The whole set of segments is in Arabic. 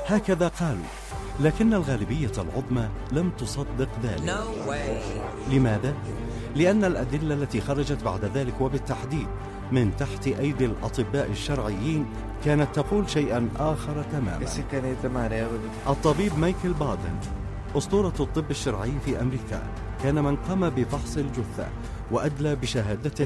هكذا قالوا، لكن الغالبية العظمى لم تصدق ذلك. لماذا؟ لأن الأدلة التي خرجت بعد ذلك وبالتحديد من تحت أيدي الأطباء الشرعيين كانت تقول شيئا آخر تماما. الطبيب مايكل بادن أسطورة الطب الشرعي في أمريكا كان من قام بفحص الجثة وأدلى بشهادته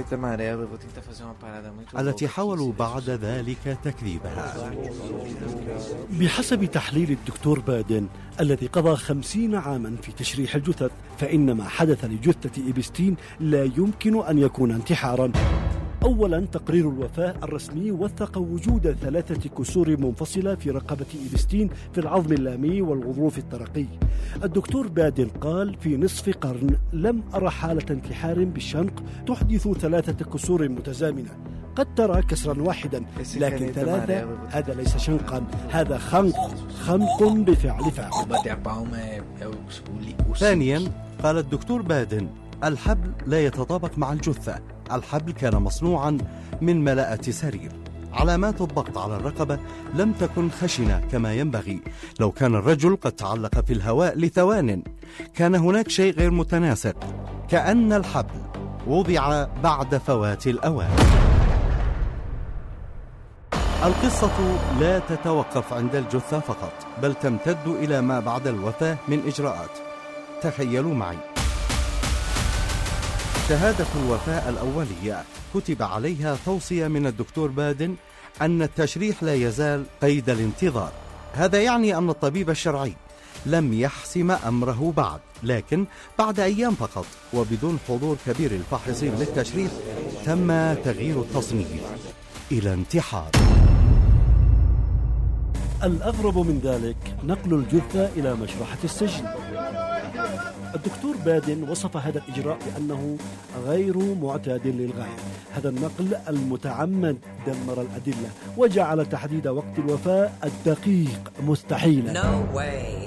التي حاولوا بعد ذلك تكذيبها. بحسب تحليل الدكتور بادن الذي قضى 50 عاما في تشريح الجثث، فإن ما حدث لجثة إبستين لا يمكن أن يكون انتحارا. أولا، تقرير الوفاة الرسمي وثق وجود 3 كسور منفصلة في رقبة إبستين في العظم اللامي والغضروف الترقي. الدكتور بادن قال: في نصف قرن لم أرى حالة انتحار بالشنق تحدث 3 كسور متزامنة. قد ترى كسرا واحدا، لكن 3 هذا ليس شنقا، هذا خنق بفعل فاعل. ثانيا، قال الدكتور بادن: الحبل لا يتطابق مع الجثة. الحبل كان مصنوعا من ملاءة سرير. علامات الضغط على الرقبة لم تكن خشنة كما ينبغي. لو كان الرجل قد تعلق في الهواء لثوان كان هناك شيء غير متناسق، كأن الحبل وضع بعد فوات الأوان. القصة لا تتوقف عند الجثة فقط، بل تمتد إلى ما بعد الوفاة من إجراءات. تخيلوا معي شهادة الوفاة الأولية كتب عليها توصية من الدكتور بادن أن التشريح لا يزال قيد الانتظار. هذا يعني أن الطبيب الشرعي لم يحسم أمره بعد، لكن بعد أيام فقط وبدون حضور كبير الفاحصين للتشريح تم تغيير التصنيف إلى انتحار. الأغرب من ذلك نقل الجثة إلى مشرحة السجن. الدكتور بادن وصف هذا الإجراء بأنه غير معتاد للغاية. هذا النقل المتعمد دمر الأدلة وجعل تحديد وقت الوفاة الدقيق مستحيلا.